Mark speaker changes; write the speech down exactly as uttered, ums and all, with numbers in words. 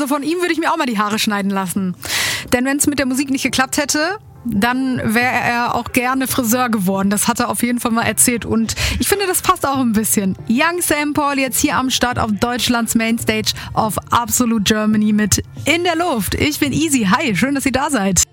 Speaker 1: von ihm würde ich mir auch mal die Haare schneiden lassen. Denn wenn es mit der Musik nicht geklappt hätte, dann wäre er auch gerne Friseur geworden. Das hat er auf jeden Fall mal erzählt. Und ich finde, das passt auch ein bisschen. Young Sam Paul jetzt hier am Start auf Deutschlands Mainstage auf Absolute Germany mit In der Luft. Ich bin Easy. Hi, schön, dass ihr da seid.